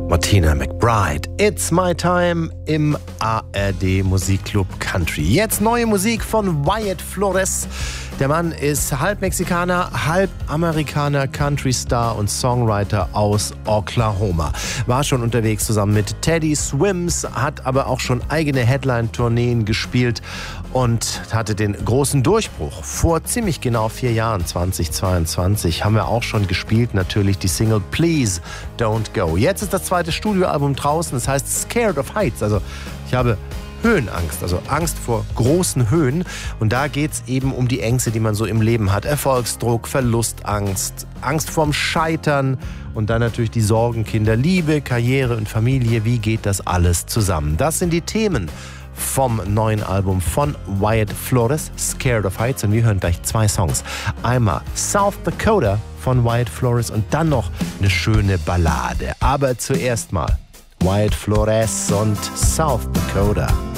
Martina McBride, It's My Time im ARD Musikclub Country. Jetzt neue Musik von Wyatt Flores. Der Mann ist halb Mexikaner, halb Amerikaner, Country-Star und Songwriter aus Oklahoma. War schon unterwegs zusammen mit Teddy Swims, hat aber auch schon eigene Headline-Tourneen gespielt und hatte den großen Durchbruch. Vor ziemlich genau 4 Jahren, 2022, haben wir auch schon gespielt, natürlich die Single Please Don't Go. Jetzt ist das zweite Studioalbum draußen, das heißt Scared of Heights. Also ich habe Höhenangst, also Angst vor großen Höhen. Und da geht es eben um die Ängste, die man so im Leben hat. Erfolgsdruck, Verlustangst, Angst vorm Scheitern und dann natürlich die Sorgen, Kinder, Liebe, Karriere und Familie. Wie geht das alles zusammen? Das sind die Themen vom neuen Album von Wyatt Flores, Scared of Heights. Und wir hören gleich 2 Songs. Einmal South Dakota von Wyatt Flores und dann noch eine schöne Ballade. Aber zuerst mal Wyatt Flores und South Dakota.